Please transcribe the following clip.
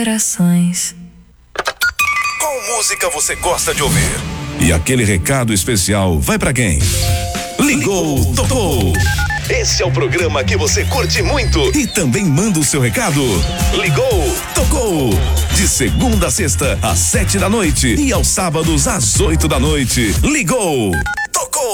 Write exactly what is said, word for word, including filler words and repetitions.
Gerações. Qual música você gosta de ouvir? E aquele recado especial vai pra quem? Ligou, tocou. Esse é o programa que você curte muito e também manda o seu recado. Ligou, tocou. De segunda a sexta, às sete da noite e aos sábados às oito da noite. Ligou.